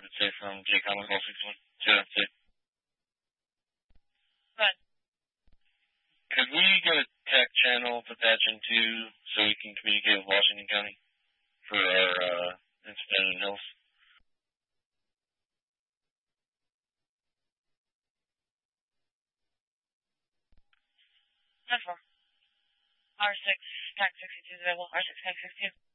Private Say from JCOM Call 61. Say. Right. Could we get a tech channel to patch into so we can communicate with Washington County for our incident in Hills? R6, TAC 62 is available. R6, TAC 62.